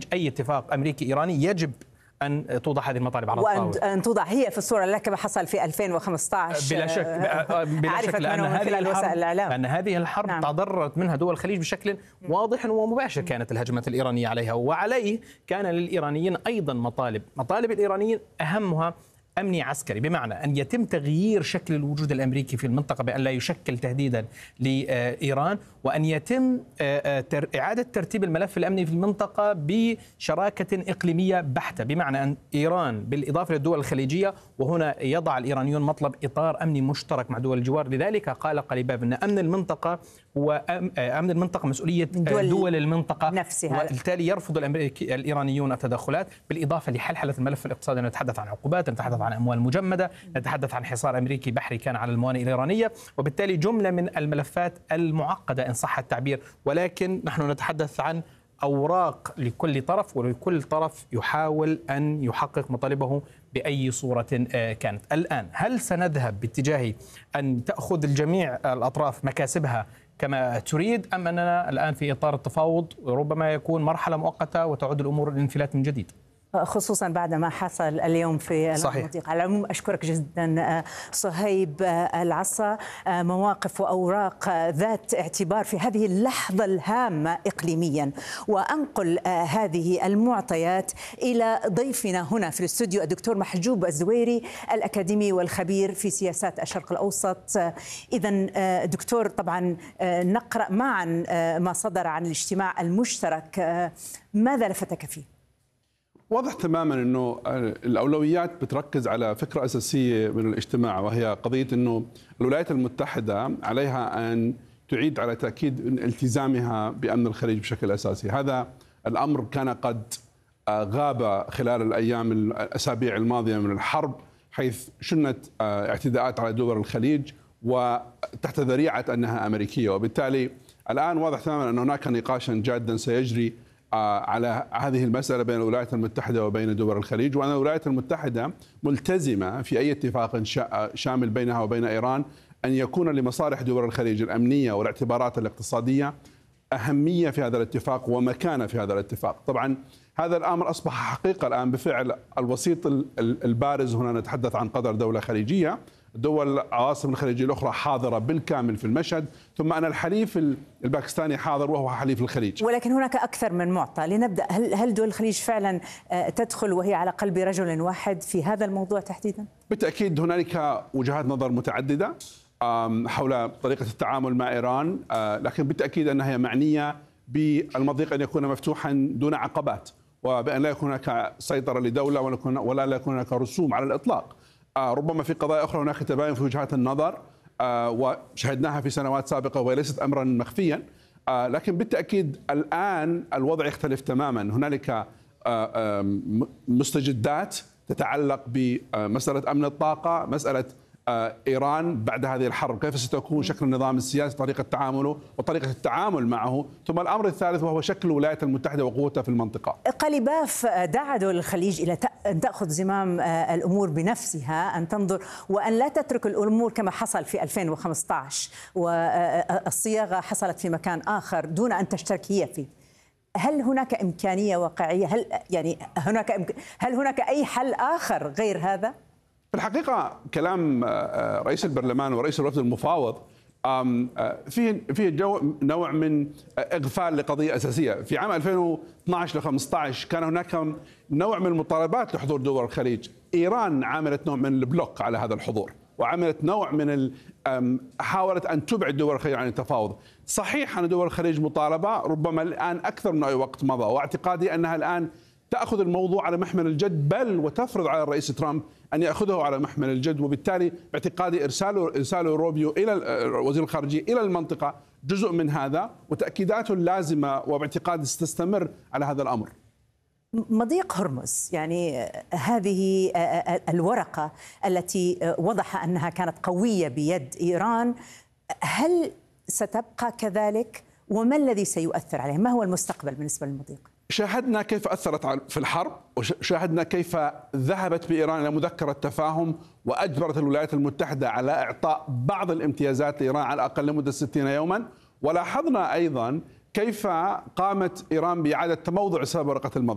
أي اتفاق أمريكي إيراني يجب أن توضع هذه المطالب على الطاولة، وأن توضع هي في الصورة لك كما حصل في 2015. بلا شك، بلا شك، لأن هذه الحرب نعم. تضررت منها دول الخليج بشكل واضح ومباشر. كانت الهجمات الإيرانية عليها، وعليه كان للإيرانيين أيضا مطالب الإيرانيين أهمها أمني عسكري، بمعنى أن يتم تغيير شكل الوجود الأمريكي في المنطقة بأن لا يشكل تهديدا لإيران، وأن يتم إعادة ترتيب الملف الأمني في المنطقة بشراكة إقليمية بحتة، بمعنى أن إيران بالإضافة للدول الخليجية، وهنا يضع الإيرانيون مطلب إطار أمني مشترك مع دول الجوار. لذلك قال قليباف أن أمن المنطقة هو أمن المنطقة مسؤولية دول المنطقة نفسها، وبالتالي يرفض الإيرانيون التدخلات، بالإضافة لحلحلة الملف الاقتصادي. نتحدث عن عقوبات، نتحدث عن أموال مجمدة، نتحدث عن حصار أمريكي بحري كان على الموانئ الإيرانية، وبالتالي جملة من الملفات المعقدة إن صح التعبير. ولكن نحن نتحدث عن أوراق لكل طرف، ولكل طرف يحاول أن يحقق مطالبه بأي صورة كانت. الآن هل سنذهب باتجاه أن تأخذ الجميع الأطراف مكاسبها كما تريد، أم أننا الآن في إطار التفاوض وربما يكون مرحلة مؤقتة وتعود الأمور للانفلات من جديد؟ خصوصا بعد ما حصل اليوم في المنطقة. على العموم أشكرك جدا صهيب العصا. مواقف وأوراق ذات اعتبار في هذه اللحظة الهامة إقليميا، وأنقل هذه المعطيات إلى ضيفنا هنا في الاستوديو الدكتور محجوب الزويري، الأكاديمي والخبير في سياسات الشرق الأوسط. إذن دكتور، طبعا نقرأ معا ما صدر عن الاجتماع المشترك، ماذا لفتك فيه؟ واضح تماما أنه الأولويات بتركز على فكرة أساسية من الاجتماع، وهي قضية أنه الولايات المتحدة عليها أن تعيد على تأكيد التزامها بأمن الخليج بشكل أساسي. هذا الأمر كان قد غاب خلال الأسابيع الماضية من الحرب، حيث شنت اعتداءات على دول الخليج وتحت ذريعة أنها أمريكية، وبالتالي الآن واضح تماما أن هناك نقاشا جادا سيجري على هذه المسألة بين الولايات المتحدة وبين دول الخليج، وأن الولايات المتحدة ملتزمة في أي اتفاق شامل بينها وبين إيران أن يكون لمصالح دول الخليج الأمنية والاعتبارات الاقتصادية أهمية في هذا الاتفاق ومكانة في هذا الاتفاق. طبعا هذا الأمر أصبح حقيقة الآن بفعل الوسيط البارز. هنا نتحدث عن قطر، دولة خليجية، دول العواصم الخليجية الأخرى حاضرة بالكامل في المشهد، ثم أن الحليف الباكستاني حاضر وهو حليف الخليج. ولكن هناك أكثر من معطى. لنبدأ، هل دول الخليج فعلا تدخل وهي على قلب رجل واحد في هذا الموضوع تحديدا؟ بالتأكيد هنالك وجهات نظر متعددة حول طريقة التعامل مع إيران، لكن بالتأكيد أنها معنية بالمضيق أن يكون مفتوحا دون عقبات، وبأن لا يكون هناك سيطرة لدولة ولا يكون هناك رسوم على الإطلاق. ربما في قضايا أخرى هناك تباين في وجهات النظر وشهدناها في سنوات سابقة وهي ليست أمرا مخفيا، لكن بالتأكيد الآن الوضع يختلف تماما. هنالك مستجدات تتعلق بمسألة أمن الطاقة، مسألة إيران بعد هذه الحرب، كيف ستكون شكل النظام السياسي، طريقة تعامله وطريقة التعامل معه، ثم الأمر الثالث وهو شكل الولايات المتحدة وقوتها في المنطقة. قليباف دعا دول الخليج إلى أن تأخذ زمام الأمور بنفسها، أن تنظر وأن لا تترك الأمور كما حصل في 2015 والصياغة حصلت في مكان آخر دون أن تشترك هي فيه. هل هناك إمكانية واقعية؟ هل هناك أي حل آخر غير هذا؟ في الحقيقة كلام رئيس البرلمان ورئيس الوفد المفاوض فيه نوع من إغفال لقضية أساسية. في عام 2012 ل 15 كان هناك نوع من المطالبات لحضور دول الخليج. إيران عملت نوع من البلوك على هذا الحضور، وعملت نوع من حاولت أن تبعد دول الخليج عن التفاوض. صحيح أن دول الخليج مطالبة ربما الآن أكثر من أي وقت مضى، واعتقادي أنها الآن تأخذ الموضوع على محمل الجد، بل وتفرض على الرئيس ترامب أن يأخذه على محمل الجد. وبالتالي باعتقادي إرسال روبيو إلى وزير الخارجية إلى المنطقة جزء من هذا، وتأكيداته اللازمة وباعتقادي ستستمر على هذا الأمر. مضيق هرمز، يعني هذه الورقة التي وضح أنها كانت قوية بيد إيران، هل ستبقى كذلك؟ وما الذي سيؤثر عليه؟ ما هو المستقبل بالنسبة للمضيق؟ شاهدنا كيف أثرت في الحرب، وشاهدنا كيف ذهبت بإيران إلى مذكرة تفاهم وأجبرت الولايات المتحدة على إعطاء بعض الامتيازات لإيران على الأقل لمدة 60 يوما. ولاحظنا أيضا كيف قامت إيران بإعادة تموضع سبب ورقة المضيق.